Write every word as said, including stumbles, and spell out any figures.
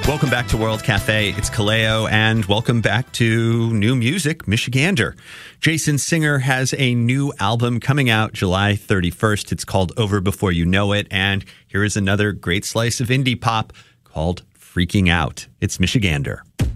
Welcome back to World Cafe. It's Kaleo, and welcome back to new music, Michigander. Jason Singer has a new album coming out July thirty-first. It's called Over Before You Know It, and here is another great slice of indie pop called Freaking Out. It's Michigander.